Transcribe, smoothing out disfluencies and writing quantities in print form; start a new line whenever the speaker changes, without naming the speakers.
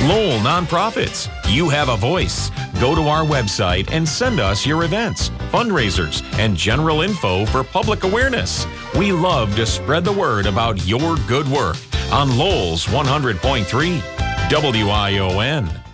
Lowell Nonprofits. You have a voice. Go to our website and send us your events, fundraisers, and general info for public awareness. We love to spread the word about your good work on Lowell's 100.3 WION.